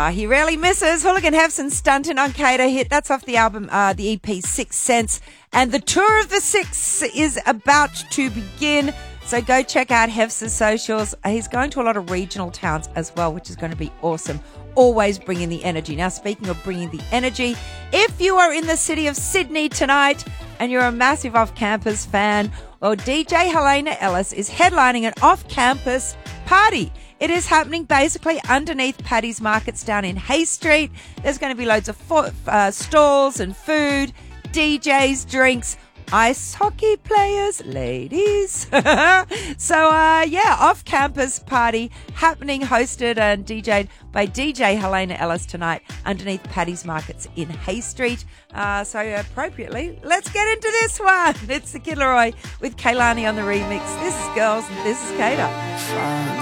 He rarely misses. Hooligan Hefson stunting on Cater hit. That's off the album, the EP 6 Cents. And the Tour of the Six is about to begin. So go check out Hef's socials. He's going to a lot of regional towns as well, which is going to be awesome. Always bringing the energy. Now, speaking of bringing the energy, if you are in the city of Sydney tonight and you're a massive off-campus fan, well, DJ Helena Ellis is headlining an off-campus party. It is happening basically underneath Paddy's Markets down in Hay Street. There's going to be loads of stalls and food, DJs, drinks, ice hockey players, ladies. So, off-campus party happening, hosted and DJ'd by DJ Helena Ellis tonight underneath Paddy's Markets in Hay Street. So appropriately, let's get into this one. It's the Kid Laroi with Kaylani on the remix. This is Girls and this is Kater.